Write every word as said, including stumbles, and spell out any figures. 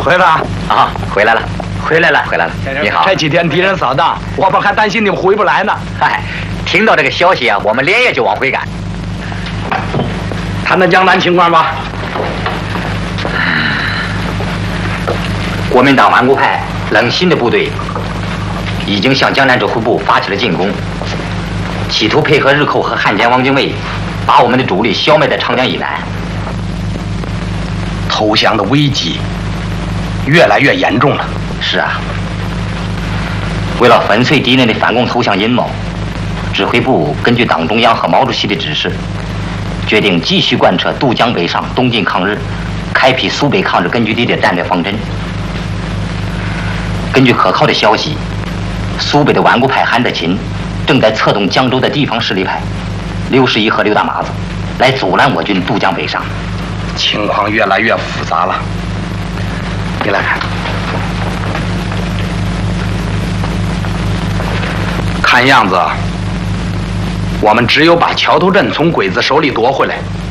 回来啊，回来了，回来了，回来了。你好。 这几天敌人扫荡，我们还担心你们回不来呢。 嗨，听到这个消息啊，我们连夜就往回赶。 谈谈江南情况吧。 国民党顽固派冷心的部队已经向江南指挥部发起了进攻，企图配合日寇和汉奸汪精卫，把我们的主力消灭在长江以南。 投降的危机越来越严重了。 是啊，为了粉碎敌人的反共投降阴谋，指挥部根据党中央和毛主席的指示，决定继续贯彻渡江北上、东进抗日，开辟苏北抗日根据地的战略方针。根据可靠的消息，苏北的顽固派韩德勤正在策动江州的地方势力派刘十一和刘大麻子，来阻拦我军渡江北上。 情况越来越复杂了。你来看，看样子我们只有把桥头镇从鬼子手里夺回来，